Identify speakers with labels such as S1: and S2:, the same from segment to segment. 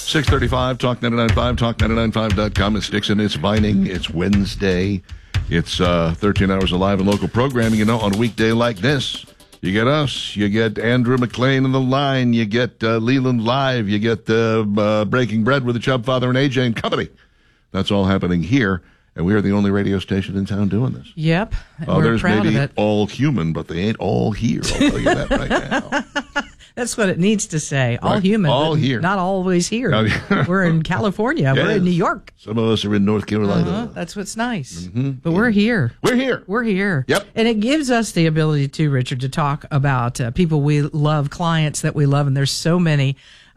S1: 6:35, Talk 99.5, talk995.com. It's Dixon. It's Vining. It's Wednesday. It's 13 hours of live and local programming. You know, on a weekday like this, you get us. You get Andrew McLean in the line. You get Leland Live. You get Breaking Bread with the Chubb Father and AJ and Company. That's all happening here. And we are the only radio station in town doing this.
S2: Yep. We're proud of it.
S1: All human, but they ain't all here. I'll tell you that right now.
S2: That's what it needs to say. All
S1: right.
S2: human.
S1: All here.
S2: Not always here. We're in California. Yes. We're in New York.
S1: Some of us are in North Carolina.
S2: That's what's nice. Mm-hmm. But we're here.
S1: We're here.
S2: We're here.
S1: Yep.
S2: And it gives us the ability to, Richard, to talk about people we love, clients that we love, and there's so many.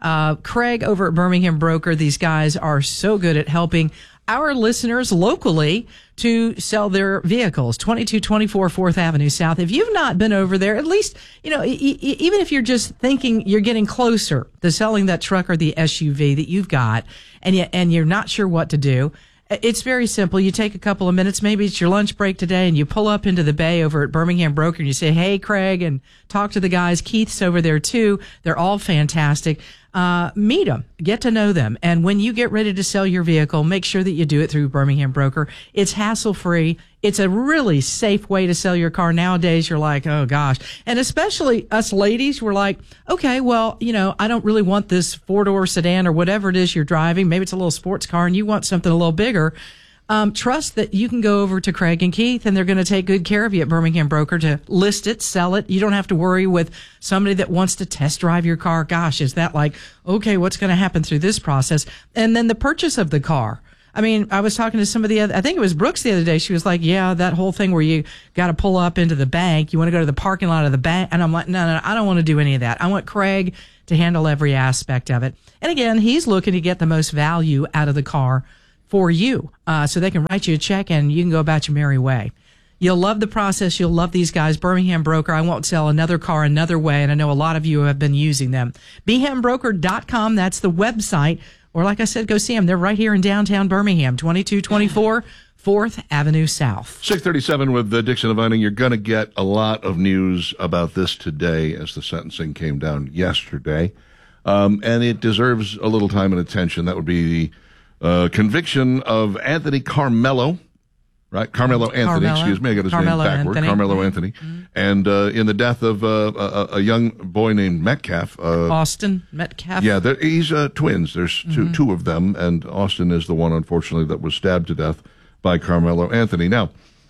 S2: Craig over at Birmingham Broker, these guys are so good at helping our listeners locally to sell their vehicles. 2224 4th Avenue South. If you've not been over there, at least, you know, even if you're just thinking you're getting closer to selling that truck or the SUV that you've got, and you're not sure what to do, it's very simple. You take a couple of minutes, maybe it's your lunch break today, and you pull up into the bay over at Birmingham Broker and you say, hey, Craig, and talk to the guys. Keith's over there too. They're all fantastic. Meet them, get to know them. And when you get ready to sell your vehicle, make sure that you do it through Birmingham Broker. It's hassle-free. It's a really safe way to sell your car. Nowadays, you're like, oh gosh. And especially us ladies, we're like, okay, well, you know, I don't really want this 4-door sedan or whatever it is you're driving. Maybe it's a little sports car and you want something a little bigger. Trust that you can go over to Craig and Keith and they're going to take good care of you at Birmingham Broker to list it, sell it. You don't have to worry with somebody that wants to test drive your car. Gosh, is that like, okay, what's going to happen through this process? And then the purchase of the car. I mean, I was talking to some of the other, I think it was Brooks the other day. She was like, yeah, that whole thing where you got to pull up into the bank. You want to go to the parking lot of the bank. And I'm like, no, I don't want to do any of that. I want Craig to handle every aspect of it. And again, he's looking to get the most value out of the car for you, so they can write you a check and you can go about your merry way. You'll love the process. You'll love these guys. Birmingham Broker. I won't sell another car another way, and I know a lot of you have been using them. BHAMBroker.com, that's the website. Or like I said, go see them. They're right here in downtown Birmingham, 2224 4th Avenue South.
S1: 637 with Dixon and Vining. You're going to get a lot of news about this today as the sentencing came down yesterday. And it deserves a little time and attention. That would be the conviction of Anthony Carmelo, right? Carmelo Anthony, excuse me. I got his name backward. Carmelo Anthony. Mm-hmm. And in the death of a young boy named Metcalf.
S2: Austin Metcalf.
S1: Yeah, he's twins. There's two of them, and Austin is the one, unfortunately, that was stabbed to death by Carmelo Anthony. Now,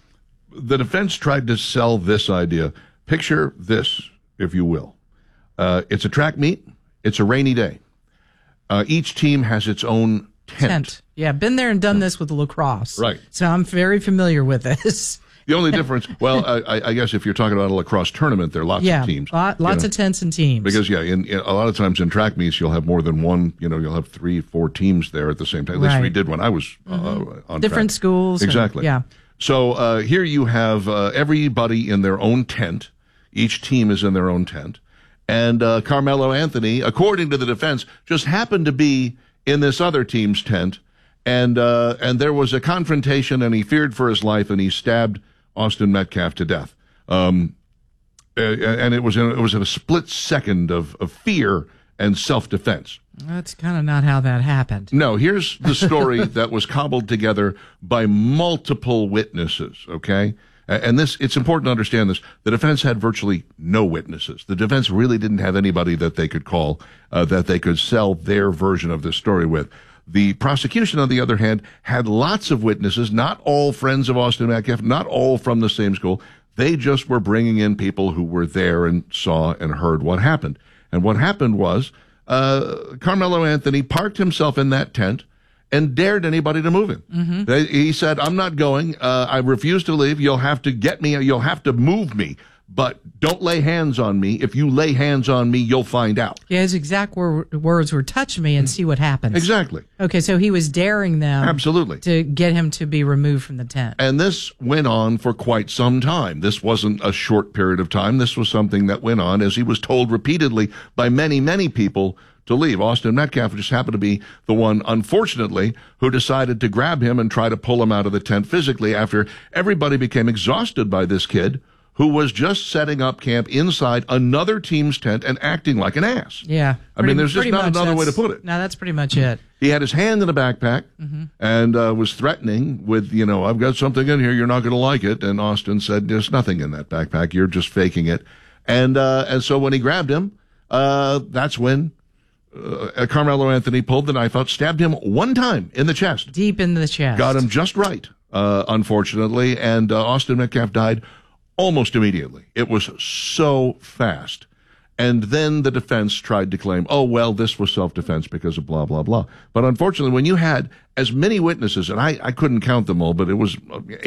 S1: the defense tried to sell this idea. Picture this, if you will. It's a track meet. It's a rainy day. Each team has its own tent.
S2: Yeah, been there and done this with lacrosse.
S1: Right.
S2: So I'm very familiar with this.
S1: The only difference, well, I guess if you're talking about a lacrosse tournament, there are lots of teams.
S2: Lots of tents and teams.
S1: Because, in a lot of times in track meets, you'll have more than one, you'll have 3-4 teams there at the same time. At least we did when I was on
S2: different
S1: track.
S2: Schools.
S1: Exactly. So here you have everybody in their own tent. Each team is in their own tent. And Carmelo Anthony, according to the defense, just happened to be in this other team's tent, and there was a confrontation, and he feared for his life, and he stabbed Austin Metcalf to death. And it was in a split second of fear and self-defense.
S2: That's kind of not how that happened.
S1: No, here's the story that was cobbled together by multiple witnesses, okay? And it's important to understand this. The defense had virtually no witnesses. The defense really didn't have anybody that they could call, that they could sell their version of this story with. The prosecution, on the other hand, had lots of witnesses, not all friends of Austin Metcalf, not all from the same school. They just were bringing in people who were there and saw and heard what happened. And what happened was Carmelo Anthony parked himself in that tent and dared anybody to move him. Mm-hmm. He said, I'm not going. I refuse to leave. You'll have to get me. You'll have to move me. But don't lay hands on me. If you lay hands on me, you'll find out.
S2: Yeah, his exact words were, touch me and see what happens.
S1: Exactly.
S2: Okay, so he was daring them.
S1: Absolutely.
S2: To get him to be removed from the tent.
S1: And this went on for quite some time. This wasn't a short period of time. This was something that went on, as he was told repeatedly by many, many people, to leave. Austin Metcalf just happened to be the one, unfortunately, who decided to grab him and try to pull him out of the tent physically after everybody became exhausted by this kid who was just setting up camp inside another team's tent and acting like an ass.
S2: Yeah.
S1: I mean, there's just not another way to put it.
S2: No, that's pretty much it.
S1: He had his hand in a backpack and was threatening with, I've got something in here. You're not going to like it. And Austin said, there's nothing in that backpack. You're just faking it. And so when he grabbed him, that's when Carmelo Anthony pulled the knife out, stabbed him one time in the chest.
S2: Deep in the chest.
S1: Got him just right, unfortunately. And Austin Metcalf died almost immediately. It was so fast. And then the defense tried to claim, oh, well, this was self-defense because of blah, blah, blah. But unfortunately, when you had as many witnesses, and I couldn't count them all, but it was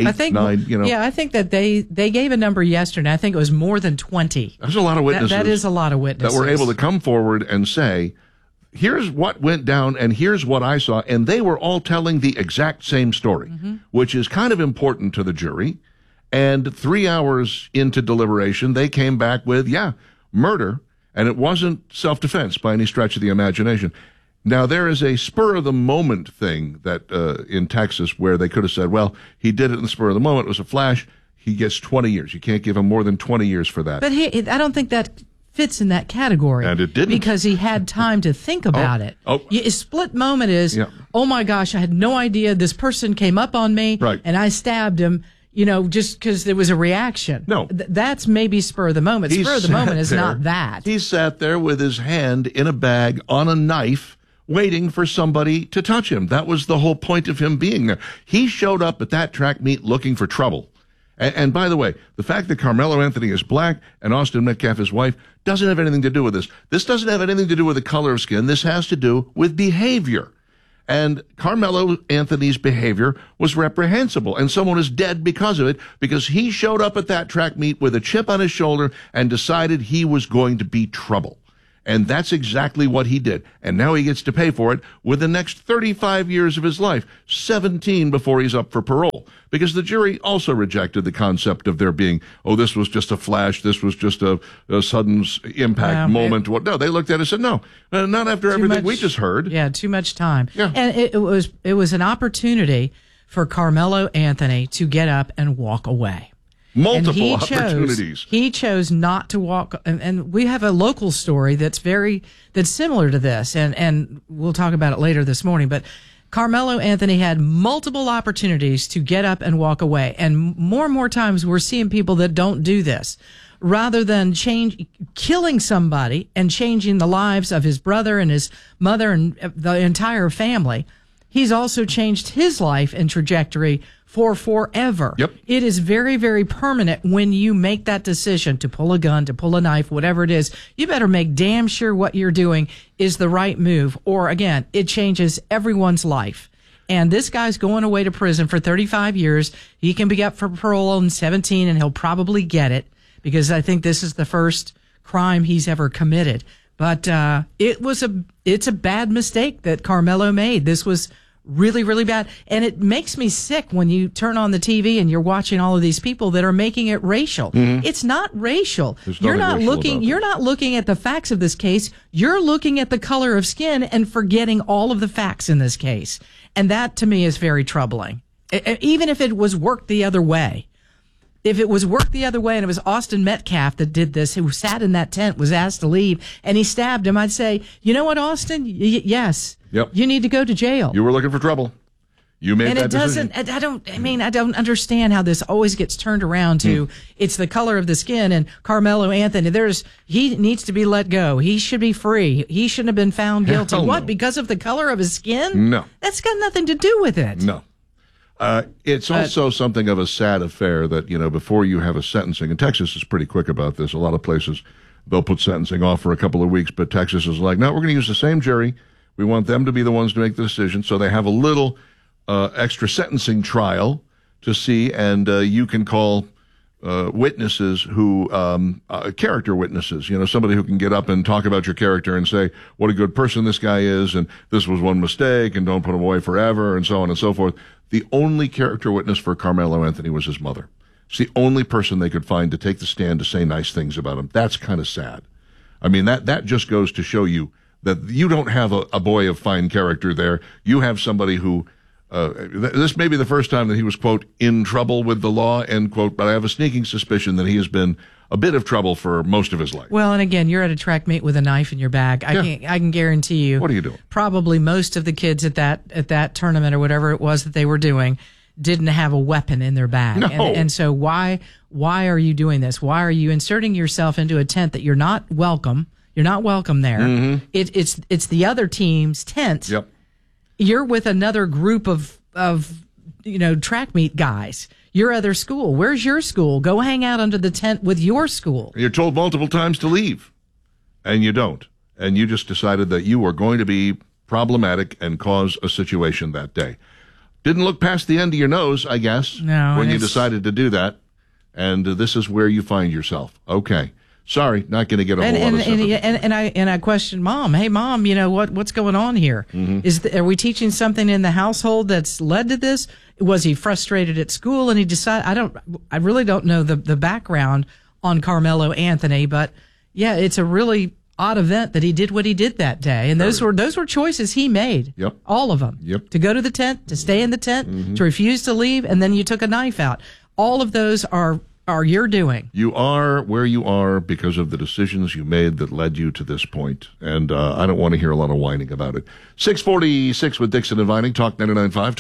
S1: 9.
S2: Yeah, I think that they gave a number yesterday. I think it was more than 20.
S1: There's a lot of witnesses.
S2: That is a lot of witnesses.
S1: That were able to come forward and say, here's what went down and here's what I saw. And they were all telling the exact same story, which is kind of important to the jury. And 3 hours into deliberation, they came back with, murder, and it wasn't self-defense by any stretch of the imagination. Now, there is a spur-of-the-moment thing that in Texas where they could have said, well, he did it in the spur of the moment. It was a flash. He gets 20 years. You can't give him more than 20 years for that.
S2: But I don't think that fits in that category.
S1: And it didn't.
S2: Because he had time to think about it. A split moment is, oh, my gosh, I had no idea this person came up on me, and I stabbed him. Just because there was a reaction.
S1: No.
S2: That's maybe spur of the moment. Spur of the moment is not that.
S1: He sat there with his hand in a bag on a knife, waiting for somebody to touch him. That was the whole point of him being there. He showed up at that track meet looking for trouble. And by the way, the fact that Carmelo Anthony is black and Austin Metcalf, his wife, doesn't have anything to do with this. This doesn't have anything to do with the color of skin. This has to do with behavior. And Carmelo Anthony's behavior was reprehensible, and someone is dead because of it, because he showed up at that track meet with a chip on his shoulder and decided he was going to be trouble. And that's exactly what he did. And now he gets to pay for it with the next 35 years of his life, 17 before he's up for parole. Because the jury also rejected the concept of there being, this was just a flash, this was just a sudden impact moment. No, they looked at it and said, no, not after everything we just heard.
S2: Yeah, too much time.
S1: Yeah.
S2: And it was an opportunity for Carmelo Anthony to get up and walk away.
S1: Multiple opportunities.
S2: He chose not to walk, and we have a local story that's similar to this, and we'll talk about it later this morning. But Carmelo Anthony had multiple opportunities to get up and walk away, and more times we're seeing people that don't do this. Rather than killing somebody and changing the lives of his brother and his mother and the entire family, he's also changed his life and trajectory for forever.
S1: Yep.
S2: It is very, very permanent when you make that decision to pull a gun, to pull a knife, whatever it is. You better make damn sure what you're doing is the right move. Or again, it changes everyone's life. And this guy's going away to prison for 35 years. He can be up for parole in 17 and he'll probably get it because I think this is the first crime he's ever committed. But it's a bad mistake that Carmelo made. This was really, really bad. And it makes me sick when you turn on the TV and you're watching all of these people that are making it racial. It's not racial. You're not looking at the facts of this case. You're looking at the color of skin and forgetting all of the facts in this case. And that to me is very troubling. Even if it was worked the other way. If it was worked the other way and it was Austin Metcalf that did this, who sat in that tent, was asked to leave, and he stabbed him, I'd say, you know what, Austin? Yes.
S1: Yep.
S2: You need to go to jail.
S1: You were looking for trouble. You made that decision.
S2: And I don't understand how this always gets turned around to it's the color of the skin and Carmelo Anthony. He needs to be let go. He should be free. He shouldn't have been found guilty.
S1: Hell
S2: What?
S1: no.
S2: Because of the color of his skin?
S1: No.
S2: That's got nothing to do with it.
S1: No. It's also something of a sad affair that, before you have a sentencing, and Texas is pretty quick about this. A lot of places, they'll put sentencing off for a couple of weeks, but Texas is like, no, we're going to use the same jury. We want them to be the ones to make the decision. So they have a little extra sentencing trial to see, and you can call witnesses who, character witnesses, somebody who can get up and talk about your character and say what a good person this guy is, and this was one mistake, and don't put him away forever, and so on and so forth. The only character witness for Carmelo Anthony was his mother. It's the only person they could find to take the stand to say nice things about him. That's kind of sad. I mean, that just goes to show you that you don't have a boy of fine character there. You have somebody who This may be the first time that he was, quote, in trouble with the law, end quote, but I have a sneaking suspicion that he has been a bit of trouble for most of his life.
S2: Well, and again, you're at a track meet with a knife in your bag. I can guarantee you.
S1: What are you doing?
S2: Probably most of the kids at that tournament or whatever it was that they were doing didn't have a weapon in their bag.
S1: No.
S2: And so why are you doing this? Why are you inserting yourself into a tent that you're not welcome? You're not welcome there. Mm-hmm. It's the other team's tent.
S1: Yep.
S2: You're with another group of track meet guys. Your other school. Where's your school? Go hang out under the tent with your school.
S1: You're told multiple times to leave, and you don't. And you just decided that you were going to be problematic and cause a situation that day. Didn't look past the end of your nose, I guess, when you decided to do that. And this is where you find yourself. Okay. Sorry, not going to get a whole lot of sympathy.
S2: And I questioned Mom. Hey, Mom, what's going on here? Mm-hmm. Are we teaching something in the household that's led to this? Was he frustrated at school and he decided? I really don't know the background on Carmelo Anthony, but yeah, it's a really odd event that he did what he did that day, and those were choices he made.
S1: Yep,
S2: all of them.
S1: Yep,
S2: to go to the tent, to stay in the tent, to refuse to leave, and then you took a knife out. All of those are your doing.
S1: You are where you are because of the decisions you made that led you to this point. And I don't want to hear a lot of whining about it. 646 with Dixon and Vining, Talk 99.5,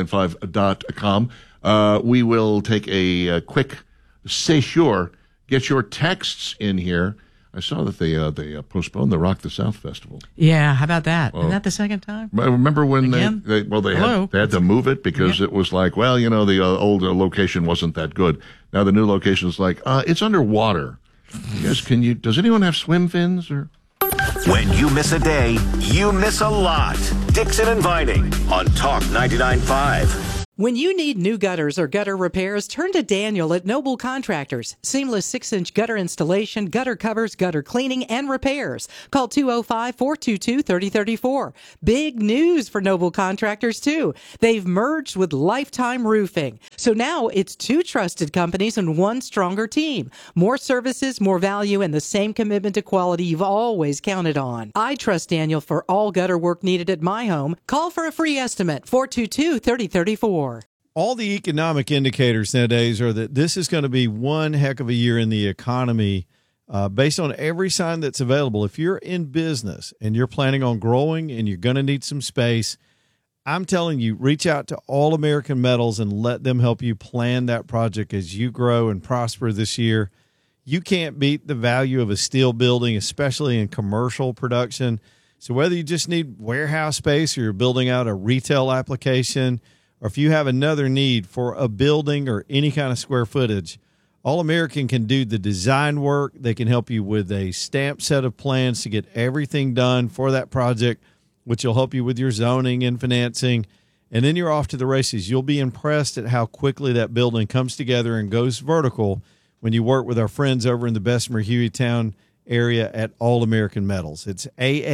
S1: talk995.com. We will take a quick séjour. Get your texts in here. I saw that they postponed the Rock the South Festival.
S2: Yeah, how about that? Isn't that the second time?
S1: Remember when they had to move it because it was like, well, the old location wasn't that good. Now the new location is like, it's underwater. Yes, does anyone have swim fins or?
S3: When you miss a day, you miss a lot. Dixon and Vining on Talk 99.5.
S4: When you need new gutters or gutter repairs, turn to Daniel at Noble Contractors. Seamless 6-inch gutter installation, gutter covers, gutter cleaning, and repairs. Call 205-422-3034. Big news for Noble Contractors, too. They've merged with Lifetime Roofing. So now it's two trusted companies and one stronger team. More services, more value, and the same commitment to quality you've always counted on. I trust Daniel for all gutter work needed at my home. Call for a free estimate, 422-3034.
S5: All the economic indicators nowadays are that this is going to be one heck of a year in the economy based on every sign that's available. If you're in business and you're planning on growing and you're going to need some space, I'm telling you, reach out to All American Metals and let them help you plan that project as you grow and prosper this year. You can't beat the value of a steel building, especially in commercial production. So whether you just need warehouse space or you're building out a retail application, or if you have another need for a building or any kind of square footage, All American can do the design work. They can help you with a stamped set of plans to get everything done for that project, which will help you with your zoning and financing. And then you're off to the races. You'll be impressed at how quickly that building comes together and goes vertical when you work with our friends over in the Bessemer Hueytown area at All American Metals. It's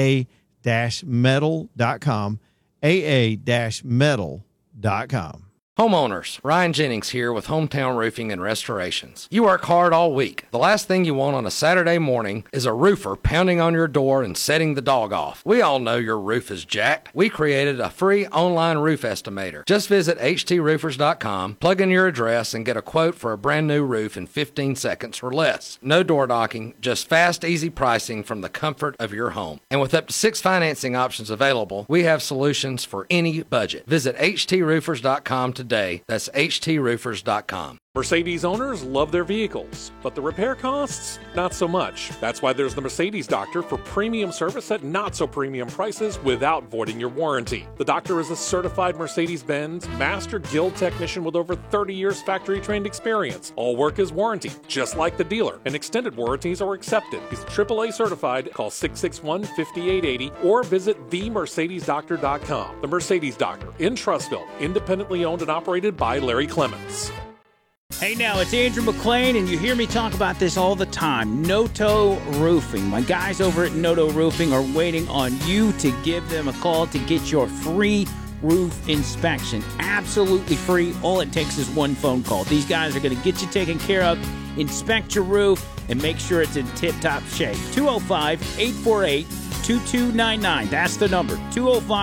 S5: aa-metal.com, aa-metal.com.
S6: Homeowners, Ryan Jennings here with Hometown Roofing and Restorations. You work hard all week. The last thing you want on a Saturday morning is a roofer pounding on your door and setting the dog off. We all know your roof is jacked. We created a free online roof estimator. Just visit htsroofers.com, plug in your address, and get a quote for a brand new roof in 15 seconds or less. No door knocking, just fast, easy pricing from the comfort of your home. And with up to 6 financing options available, we have solutions for any budget. Visit htsroofers.com today. That's htsroofers.com.
S7: Mercedes owners love their vehicles, but the repair costs, not so much. That's why there's the Mercedes Doctor for premium service at not so premium prices without voiding your warranty. The Doctor is a certified Mercedes-Benz Master Guild technician with over 30 years factory trained experience. All work is warranted, just like the dealer, and extended warranties are accepted. He's AAA certified. Call 661-5880 or visit themercedesdoctor.com. The Mercedes Doctor in Trussville, independently owned and operated by Larry Clements.
S8: Hey now, it's Andrew McLean, and you hear me talk about this all the time. Noto Roofing. My guys over at Noto Roofing are waiting on you to give them a call to get your free roof inspection. Absolutely free. All it takes is one phone call. These guys are going to get you taken care of, inspect your roof, and make sure it's in tip-top shape. 205-848-2299. That's the number, 205-848-2299.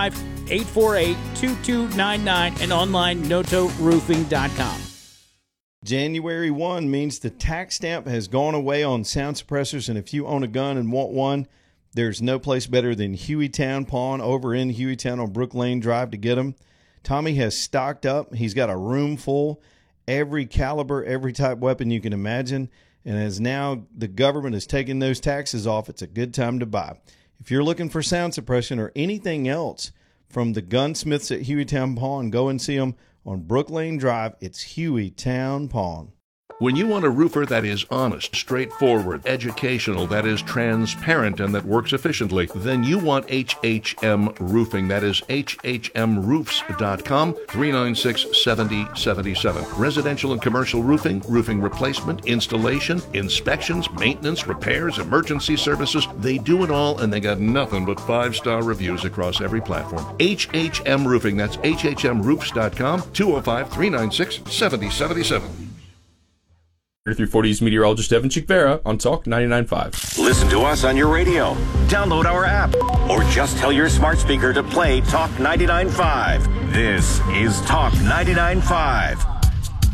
S8: 848-2299, and online notoroofing.com.
S5: January 1 means the tax stamp has gone away on sound suppressors, and if you own a gun and want one, there's no place better than Hueytown Pawn over in Hueytown on Brook Lane Drive to get them. Tommy has stocked up. He's got a room full, every caliber, every type weapon you can imagine, and as now the government is taking those taxes off, it's a good time to buy. If you're looking for sound suppression or anything else from the gunsmiths at Hueytown Pawn, go and see them on Brook Lane Drive. It's Hueytown Pawn.
S1: When you want a roofer that is honest, straightforward, educational, that is transparent, and that works efficiently, then you want HHM Roofing. That is hhmroofs.com, 396-7077. Residential and commercial roofing, roofing replacement, installation, inspections, maintenance, repairs, emergency services. They do it all, and they got nothing but 5-star reviews across every platform. HHM Roofing. That's hhmroofs.com, 205-396-7077.
S9: Through 40's meteorologist Evan Chikvera on Talk 99.5.
S3: Listen to us on your radio. Download our app. Or just tell your smart speaker to play Talk 99.5. This is Talk 99.5.